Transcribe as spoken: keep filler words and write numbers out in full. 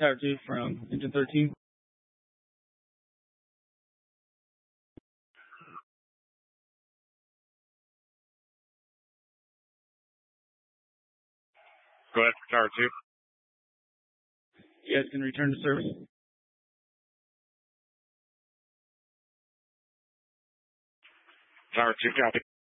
Tower two from engine thirteen. Go ahead, Tower two. You guys can return to service. Tower two, copy.